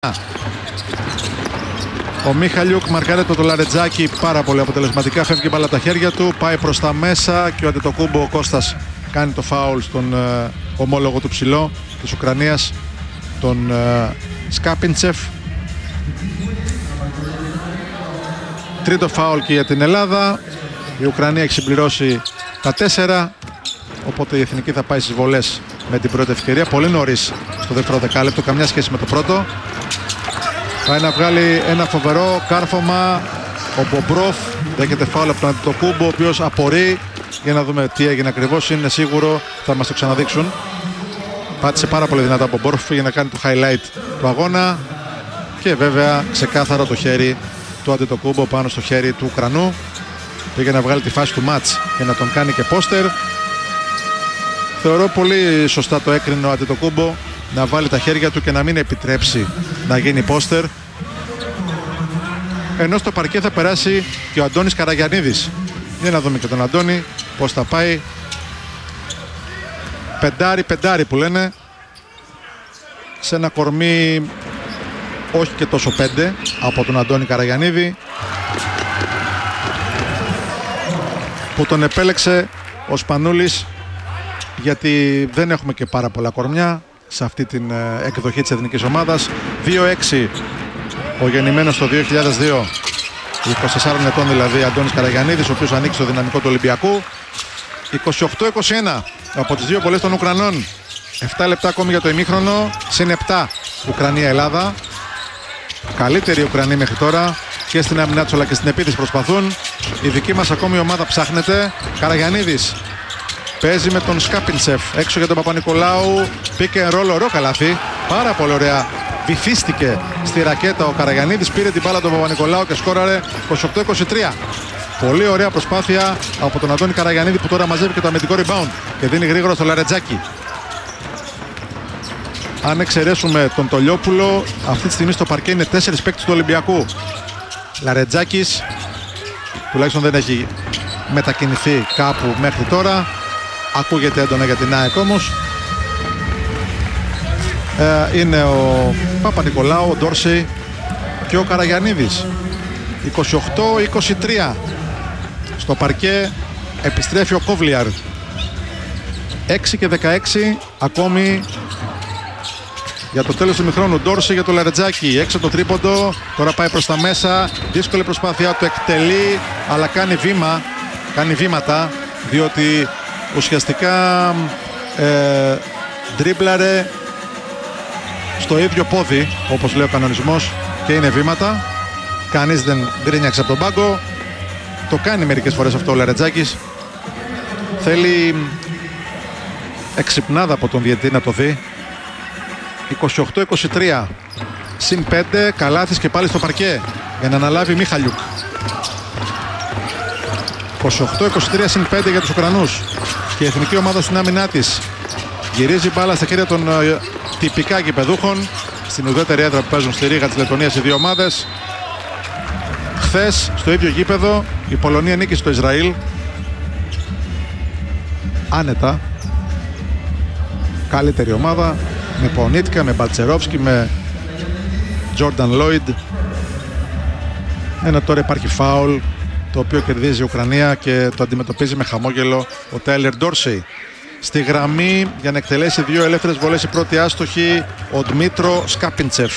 Ο Μίχαλιουκ μαρκάρεται το Λαρετζάκι πάρα πολύ αποτελεσματικά. Φεύγει μπάλα τα χέρια του, πάει προς τα μέσα και ο Αντετοκούμπο, ο Κώστας, κάνει το φάουλ στον ομόλογο του ψηλό της Ουκρανίας, τον Σκάπιντσεφ. Τρίτο φάουλ και για την Ελλάδα. Η Ουκρανία έχει συμπληρώσει τα 4, οπότε η εθνική θα πάει στις βολές με την πρώτη ευκαιρία. Πολύ νωρίς στο δεύτερο δεκάλεπτο, καμιά σχέση με το πρώτο. Πάει να βγάλει ένα φοβερό κάρφωμα ο Μπομπρόφ, δέχεται φάουλ από τον Αντετοκούμπο, ο οποίος απορεί. Για να δούμε τι έγινε ακριβώς, είναι σίγουρο, θα μας το ξαναδείξουν. Πάτησε πάρα πολύ δυνατά ο Μπομπρόφ για να κάνει το highlight του αγώνα και βέβαια ξεκάθαρο το χέρι του Αντετοκούμπο πάνω στο χέρι του Ουκρανού. Πήγε να βγάλει τη φάση του μάτς και να τον κάνει και πόστερ. Θεωρώ πολύ σωστά το έκρινε ο Αντετοκούμπο να βάλει τα χέρια του και να μην επιτρέψει να γίνει πόστερ. Ενώ στο παρκέ θα περάσει και ο Αντώνης Καραγιαννίδης. Για να δούμε και τον Αντώνη πώς θα πάει. Πεντάρι που λένε. Σε ένα κορμί όχι και τόσο 5 από τον Αντώνη Καραγιαννίδη, που τον επέλεξε ο Σπανούλης, γιατί δεν έχουμε και πάρα πολλά κορμιά σε αυτή την εκδοχή της εθνικής ομάδας. 2-6 ο γεννημένος το 2002, 24 ετών δηλαδή, Αντώνης Καραγιαννίδης, ο οποίος ανήκει στο δυναμικό του Ολυμπιακού. 28-21 από τις δύο βολές των Ουκρανών. 7 λεπτά ακόμη για το ημίχρονο, συν 7 Ουκρανία-Ελλάδα. Καλύτερη Ουκρανοί μέχρι τώρα και στην άμυνά τους αλλά και στην επίθεση προσπαθούν. Η δική μας ακόμη ομάδα ψάχνεται. Καραγιαννίδης παίζει με τον Σκάπιντσεφ έξω για τον Παπα-Νικολάου. Πήκε ρόλο, ωραίο καλάθι. Πάρα πολύ ωραία. Βυθίστηκε στη ρακέτα ο Καραγιαννίδης. Πήρε την μπάλα τον Παπα-Νικολάου και σκόραρε 28-23. Πολύ ωραία προσπάθεια από τον Αντώνη Καραγιαννίδη, που τώρα μαζεύει και το αμυντικό rebound και δίνει γρήγορα στο Λαρετζάκι. Αν εξαιρέσουμε τον Τολιόπουλο, αυτή τη στιγμή στο παρκέ είναι 4 παίκτες του Ολυμπιακού. Λαρετζάκης τουλάχιστον δεν έχει μετακινηθεί κάπου μέχρι τώρα. Ακούγεται έντονα για την ΑΕΚ όμως. Είναι ο Παπα-Νικολάου, ο Ντόρσεϊ και ο Καραγιαννίδης. 28-23. Στο παρκέ επιστρέφει ο Κόβλιαρ. 6 και 16 ακόμη για το τέλος του ημιχρόνου. Ντόρσεϊ για το Λαρετζάκι. Έξω το τρίποντο. Τώρα πάει προς τα μέσα. Δύσκολη προσπάθειά του, εκτελεί, αλλά κάνει βήματα, διότι ουσιαστικά ντρίμπλαρε στο ίδιο πόδι, όπως λέει ο κανονισμός, και είναι βήματα. Κανείς δεν γκρίνιαξε από τον πάγκο. Το κάνει μερικές φορές αυτό ο Λαρετζάκης. Θέλει εξυπνάδα από τον διαιτητή να το δει. 28-23. Συν 5, καλάθις και πάλι στο παρκέ για να αναλάβει Μίχαλιουκ. 28-23 συν 5 για τους Ουκρανούς. Και η εθνική ομάδα στην άμυνά της γυρίζει μπάλα στα χέρια των τυπικά γηπεδούχων στην ουδέτερη έδρα που παίζουν στη Ρήγα της Λετωνίας οι δύο ομάδες. Χθες στο ίδιο γήπεδο η Πολωνία νίκησε στο Ισραήλ άνετα. Καλύτερη ομάδα, με Πονίτκα, με Μπαλτσερόφσκι, με Τζόρνταν Λόιντ. Ένα τώρα υπάρχει φάουλ, το οποίο κερδίζει η Ουκρανία και το αντιμετωπίζει με χαμόγελο ο Τάιλερ Ντόρσεϊ. Στη γραμμή για να εκτελέσει 2 ελεύθερες βολές η πρώτη άστοχη ο Ντμίτρο Σκάπιντσεφ.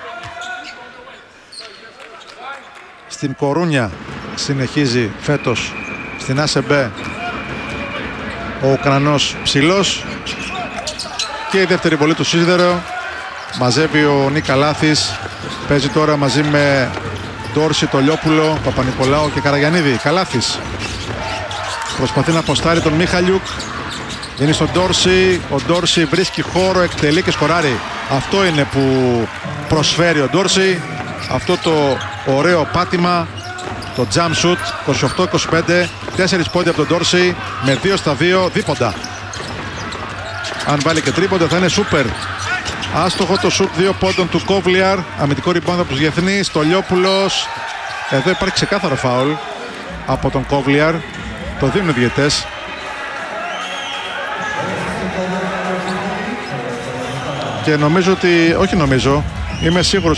Στην Κορούνια συνεχίζει φέτος στην ΑΣΕΜΠΕ ο Ουκρανός ψηλός. Και η δεύτερη βολή του Σίδερο. Μαζεύει ο Νίκα Λάθης. Παίζει τώρα μαζί με Ντόρση, Τολιόπουλο, Παπα-Νικολάου και Καραγιαννίδη. Καλάθης προσπαθεί να αποστάρει τον Μίχαλιουκ. Δίνει στον Ντόρση. Ο Ντόρση βρίσκει χώρο, εκτελεί και σκοράρει. Αυτό είναι που προσφέρει ο Ντόρση. Αυτό το ωραίο πάτημα, το jump shoot. 28-25. 4 πόντια από τον Ντόρση με 2 στα 2 δίποντα. Αν βάλει και τρίποντα θα είναι σούπερ. Άστοχο το σουτ 2 πόντων του Κόβλιαρ. Αμυντικό rebound από τους διεθνείς. Τολιόπουλος. Εδώ υπάρχει ξεκάθαρο φάουλ από τον Κόβλιαρ. Το δίνουν οι διαιτές. Και νομίζω ότι, όχι νομίζω, Είμαι σίγουρος